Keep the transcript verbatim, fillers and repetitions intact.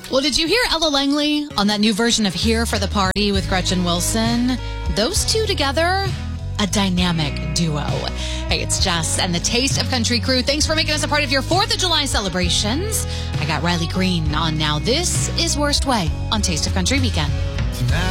Well, did you hear Ella Langley on that new version of Here for the Party with Gretchen Wilson? Those two together, a dynamic duo. Hey, it's Jess and the Taste of Country crew. Thanks for making us a part of your fourth of July celebrations. I got Riley Green on now. This is Worst Way on Taste of Country Weekend.